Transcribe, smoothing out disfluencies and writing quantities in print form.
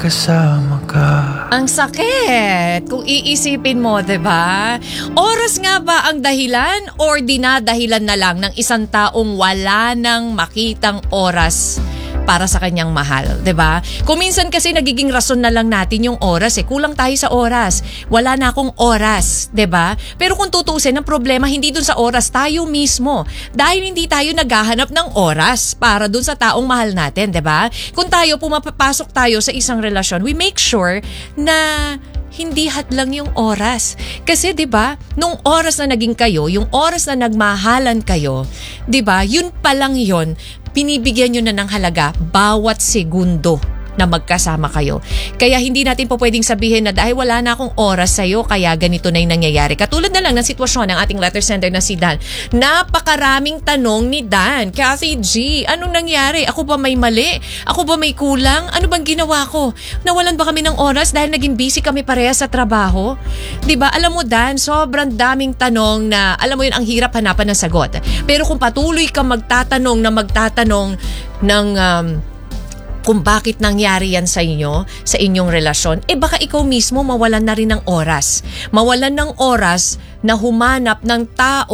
kasama ka. Ang sakit kung iisipin mo, 'di ba? Oras nga ba ang dahilan or dinadahilan na lang ng isang taong wala nang makitang oras para sa kanyang mahal, 'di ba? Kung minsan kasi nagiging rason na lang natin yung oras kulang tayo sa oras. Wala na akong oras, 'di ba? Pero kung tutuusin, ang problema hindi dun sa oras, tayo mismo. Dahil hindi tayo naghahanap ng oras para dun sa taong mahal natin, 'di ba? Kung tayo pumapasok tayo sa isang relasyon, we make sure na hindi hadlang yung oras. Kasi 'di ba, nung oras na naging kayo, yung oras na nagmahalan kayo, 'di ba? Yun pa lang yun, binibigyan nyo na ng halaga bawat segundo na magkasama kayo. Kaya hindi natin po pwedeng sabihin na dahil wala na akong oras sa'yo, kaya ganito na yung nangyayari. Katulad na lang ng sitwasyon ng ating letter sender na si Dan. Napakaraming tanong ni Dan. Kathy G, anong nangyari? Ako ba may mali? Ako ba may kulang? Ano bang ginawa ko? Nawalan ba kami ng oras dahil naging busy kami pareha sa trabaho? Diba? Alam mo Dan, sobrang daming tanong na, alam mo yun, ang hirap hanapan ng sagot. Pero kung patuloy ka magtatanong ng kung bakit nangyari yan sa inyo, sa inyong relasyon, baka ikaw mismo mawalan na rin ng oras. Mawalan ng oras na humanap ng tao